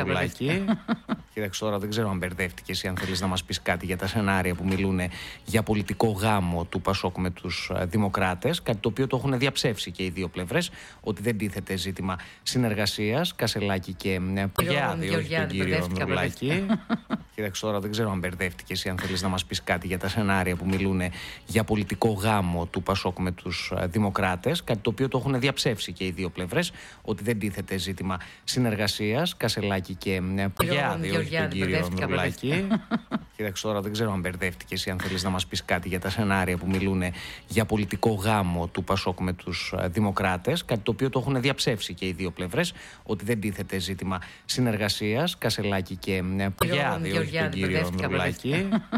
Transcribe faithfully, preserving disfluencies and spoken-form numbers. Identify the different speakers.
Speaker 1: Μανουλάκη. Κοίταξε τώρα, δεν ξέρω αν μπερδεύτηκες ή αν θέλεις να μας πεις κάτι για τα σενάρια που μιλούν για πολιτικό γάμο του Πασόκ με τους Δημοκράτες. Κάτι το οποίο το έχουν διαψεύσει και οι δύο πλευρές, ότι δεν τίθεται ζήτημα συνεργασίας. Κασελάκη και Γεωργιάδη, όχι τον κύριο Μανουλάκη. Κοίταξε τώρα, δεν ξέρω αν μπερδεύτηκες ή αν θέλεις να μας πεις κάτι για τα σενάρια που μιλούν για πολιτικό γάμο του Πασόκ με τους Δημοκράτες. Κάτι το οποίο το έχουν διαψεύσει και οι δύο πλευρές, ότι δεν τίθεται ζήτημα συνεργασίας. Κασελάκη και Γεωργιάδη, όχι τον κύριο Μανουλάκη. Κοίταξε τώρα, δεν ξέρω αν μπερδεύτηκες ή αν θέλεις να μας πεις κάτι για τα σενάρια που μιλούν για πολιτικό γάμο του Πασόκ με τους Δημοκράτες. Κάτι το οποίο το έχουν διαψεύσει και οι δύο πλευρές, ότι δεν τίθεται ζήτημα συνεργασίας. Κασελάκη και Γεωργιάδη, όχι τον κύριο Μανουλάκη.